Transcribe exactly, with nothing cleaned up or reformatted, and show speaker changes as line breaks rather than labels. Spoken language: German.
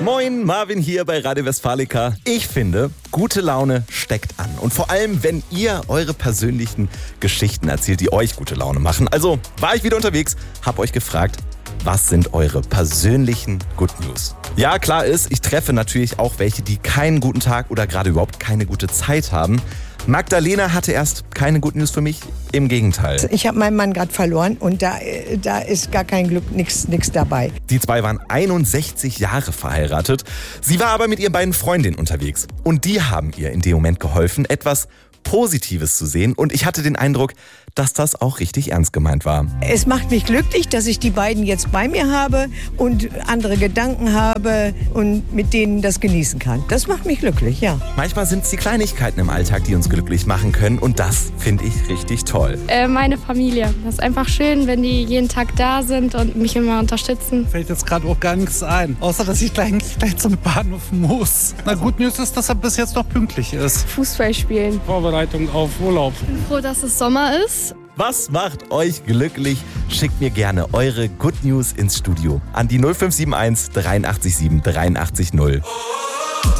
Moin, Marvin hier bei Radio Westfalica. Ich finde, gute Laune steckt an. Und vor allem, wenn ihr eure persönlichen Geschichten erzählt, die euch gute Laune machen. Also war ich wieder unterwegs, hab euch gefragt, was sind eure persönlichen Good News? Ja, klar ist, ich treffe natürlich auch welche, die keinen guten Tag oder gerade überhaupt keine gute Zeit haben. Magdalena hatte erst keine Good News für mich, im Gegenteil.
Ich habe meinen Mann gerade verloren und da, da ist gar kein Glück, nichts nix dabei.
Die zwei waren einundsechzig Jahre verheiratet. Sie war aber mit ihren beiden Freundinnen unterwegs. Und die haben ihr in dem Moment geholfen, etwas Positives zu sehen. Und ich hatte den Eindruck, dass das auch richtig ernst gemeint war.
Es macht mich glücklich, dass ich die beiden jetzt bei mir habe und andere Gedanken habe und mit denen das genießen kann. Das macht mich glücklich, ja.
Manchmal sind es die Kleinigkeiten im Alltag, die uns glücklich machen können. Und das finde ich richtig toll.
Äh, meine Familie. Das ist einfach schön, wenn die jeden Tag da sind und mich immer unterstützen.
Fällt jetzt gerade auch gar nichts ein. Außer, dass ich gleich, gleich zum Bahnhof muss. Na, gut News ist, dass er bis jetzt noch pünktlich ist.
Fußball spielen.
Vorbereitung auf Urlaub.
Ich bin froh, dass es Sommer ist.
Was macht euch glücklich? Schickt mir gerne eure Good News ins Studio an die null fünf sieben eins, drei acht sieben, drei acht null.